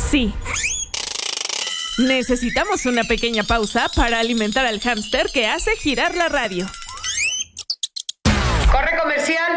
Sí. Necesitamos una pequeña pausa para alimentar al hámster que hace girar la radio. ¡Corre comercial!